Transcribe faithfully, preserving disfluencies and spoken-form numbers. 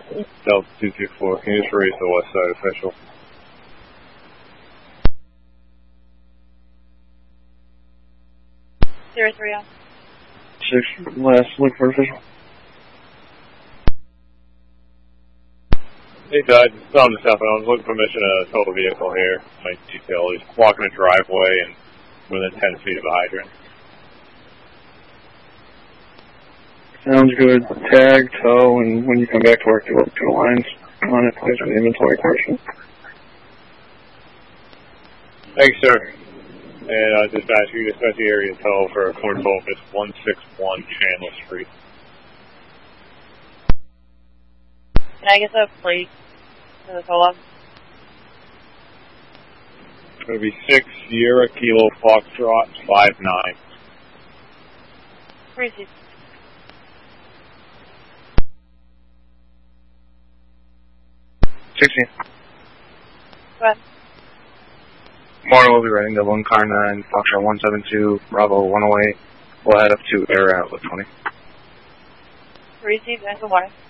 Delta two two four, can you just raise the west side official? Zero three oh. Six, last, look for official. Hey, Dad, found this happen. I was looking for permission to tow the vehicle here. My detail is walking a driveway and within ten feet of the hydrant. Sounds good. Tag, tow, and when you come back to work, you look to the lines on it, place for the inventory portion. Thanks, sir. And uh, dispatch, you dispatch the area tow for Ford Focus one six one Chandler Street. Can I get the plate for the tow up? It's going to be six Sierra Kilo Foxtrot five nine. Receive. sixteen. Go ahead. Morning, we'll be running the one car nine, Foxtrot one seven two, Bravo one oh eight. We'll head up to Air Outlet twenty. Receive, and good morning.